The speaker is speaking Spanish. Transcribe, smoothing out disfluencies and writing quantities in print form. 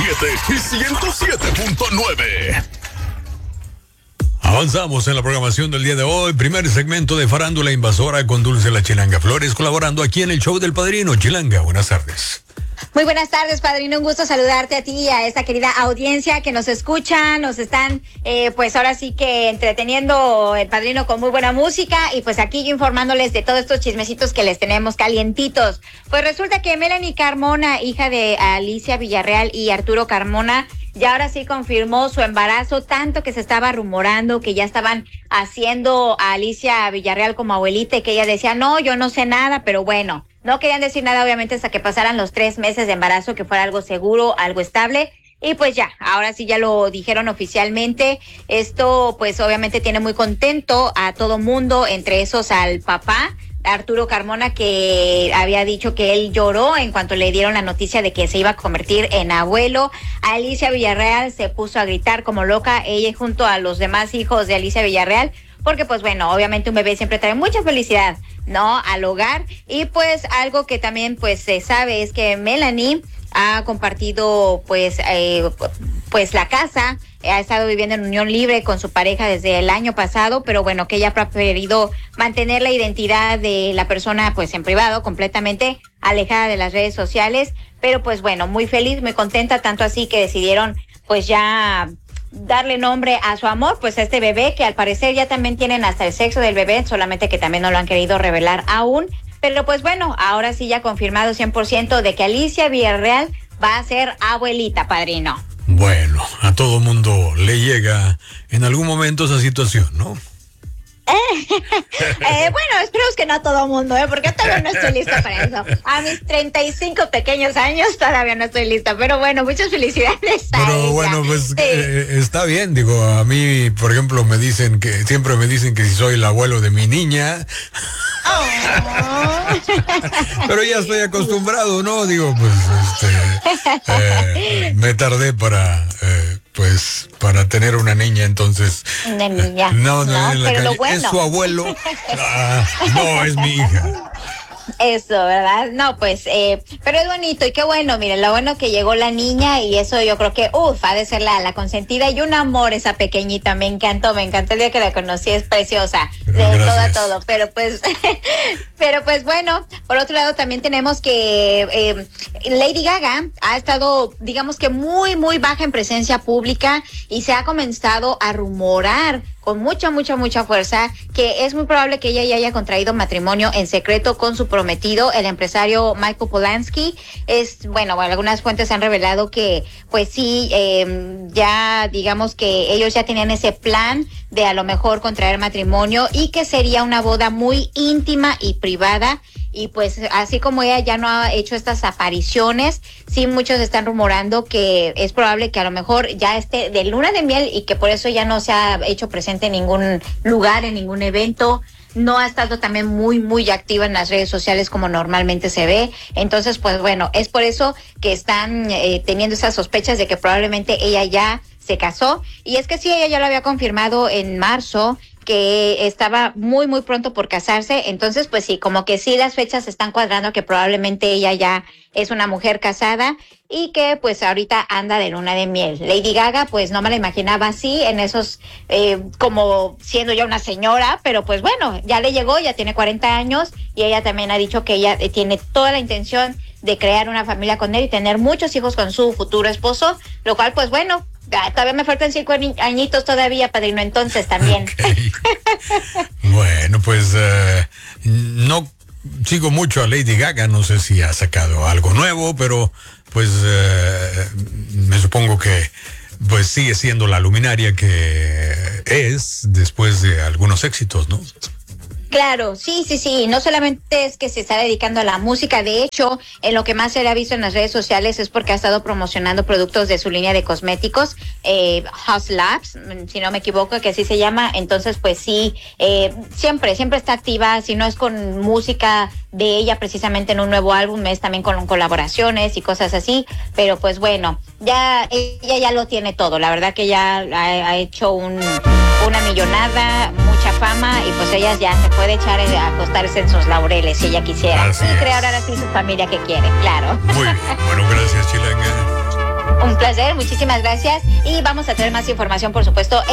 97 y 107.9. Avanzamos en la programación del día de hoy. Primer segmento de Farándula Invasora con Dulce La Chilanga Flores, colaborando aquí en el show del Padrino. Chilanga, buenas tardes. Muy buenas tardes, Padrino. Un gusto saludarte a ti y a esta querida audiencia que nos escucha. Nos están, pues ahora sí que entreteniendo el Padrino con muy buena música y pues aquí informándoles de todos estos chismecitos que les tenemos calientitos. Pues resulta que Melanie Carmona, hija de Alicia Villarreal y Arturo Carmona, ya ahora sí confirmó su embarazo, tanto que se estaba rumorando que ya estaban haciendo a Alicia Villarreal como abuelita y que ella decía, no, yo no sé nada, pero bueno. No querían decir nada, obviamente, hasta que pasaran los 3 meses de embarazo, que fuera algo seguro, algo estable. Y pues ya, ahora sí ya lo dijeron oficialmente. Esto, pues obviamente tiene muy contento a todo mundo, entre esos al papá, Arturo Carmona, que había dicho que él lloró en cuanto le dieron la noticia de que se iba a convertir en abuelo. Alicia Villarreal se puso a gritar como loca, ella junto a los demás hijos de Alicia Villarreal, porque pues bueno, obviamente un bebé siempre trae mucha felicidad, ¿no?, al hogar. Y pues algo que también pues se sabe es que Melanie ha compartido pues la casa, ha estado viviendo en unión libre con su pareja desde el año pasado, pero bueno, que ella ha preferido mantener la identidad de la persona pues en privado, completamente alejada de las redes sociales. Pero pues bueno, muy feliz, muy contenta, tanto así que decidieron pues ya darle nombre a su amor, pues a este bebé, que al parecer ya también tienen hasta el sexo del bebé, solamente que también no lo han querido revelar aún. Pero pues bueno, ahora sí ya confirmado 100% de que Alicia Villarreal va a ser abuelita, Padrino. Bueno, a todo mundo le llega en algún momento esa situación, ¿no? Bueno, esperemos que no a todo mundo, porque todavía no estoy lista para eso. A mis 35 pequeños años todavía no estoy lista, pero bueno, muchas felicidades a Pero ella. bueno, pues Sí. está bien, digo, a mí, por ejemplo, siempre me dicen que si soy el abuelo de mi niña. Oh. Pero ya estoy acostumbrado, ¿no? Digo, pues, me tardé para tener una niña, entonces. Una niña. No, en la pero lo calle. bueno. Es su abuelo. No, es mi hija. Eso, ¿verdad? No, pues, pero es bonito y qué bueno, miren, lo bueno que llegó la niña y eso yo creo que, ha de ser la consentida y un amor esa pequeñita, me encantó el día que la conocí, es preciosa, de todo, pero pues bueno, por otro lado también tenemos que Lady Gaga ha estado, digamos que muy, muy baja en presencia pública y se ha comenzado a rumorar con mucha fuerza que es muy probable que ella ya haya contraído matrimonio en secreto con su prometido, el empresario Michael Polanski. Algunas fuentes han revelado que pues sí, ya digamos que ellos ya tenían ese plan de a lo mejor contraer matrimonio y que sería una boda muy íntima y privada. Y pues así como ella ya no ha hecho estas apariciones, sí muchos están rumorando que es probable que a lo mejor ya esté de luna de miel y que por eso ya no se ha hecho presente en ningún lugar, en ningún evento. No ha estado también muy activa en las redes sociales como normalmente se ve. Entonces, pues bueno, es por eso que están teniendo esas sospechas de que probablemente ella ya se casó. Y es que sí, ella ya lo había confirmado en marzo, que estaba muy pronto por casarse. Entonces, pues sí, como que sí las fechas se están cuadrando, que probablemente ella ya es una mujer casada y que pues ahorita anda de luna de miel. Lady Gaga, pues no me la imaginaba así, en esos, como siendo ya una señora, pero pues bueno, ya le llegó, ya tiene 40 años y ella también ha dicho que ella tiene toda la intención de crear una familia con él y tener muchos hijos con su futuro esposo, lo cual pues bueno, todavía me faltan 5 añitos todavía, Padrino, entonces también. Okay. Bueno, pues no sigo mucho a Lady Gaga, no sé si ha sacado algo nuevo, pero pues me supongo que pues sigue siendo la luminaria que es después de algunos éxitos, ¿no? Claro, sí, no solamente es que se está dedicando a la música, de hecho, en lo que más se le ha visto en las redes sociales es porque ha estado promocionando productos de su línea de cosméticos, House Labs, si no me equivoco, que así se llama. Entonces, pues sí, siempre está activa, si no es con música de ella precisamente en un nuevo álbum, es también con colaboraciones y cosas así, pero pues bueno, ella ya lo tiene todo, la verdad que ya ha hecho una millonada, mucha fama, y pues ella ya se puede echar a acostarse en sus laureles si ella quisiera. Así y es. crear ahora sí su familia que quiere, claro. Muy bien, bueno, gracias, Chilanga. Un placer, muchísimas gracias. Y vamos a traer más información, por supuesto.